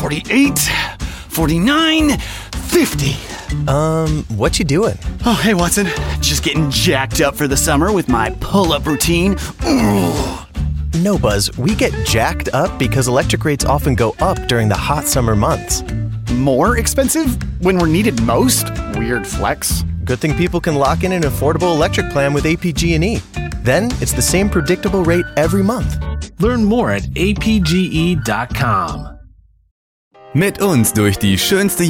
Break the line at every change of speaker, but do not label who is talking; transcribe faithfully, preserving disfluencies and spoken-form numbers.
forty-eight, forty-nine, fifty.
Um, what you doing?
Oh, hey, Watson. Just getting jacked up for the summer with my pull-up routine. Ooh.
No, Buzz, we get jacked up because electric rates often go up during the hot summer months.
More expensive when we're needed most? Weird flex.
Good thing people can lock in an affordable electric plan with A P G and E. Then it's the same predictable rate every month.
Learn more at a p g e dot com.
Mit uns durch die schönste